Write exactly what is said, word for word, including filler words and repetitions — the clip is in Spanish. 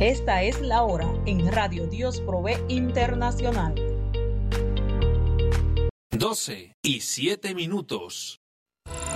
Esta es la hora en Radio Dios Provee Internacional. doce y siete minutos.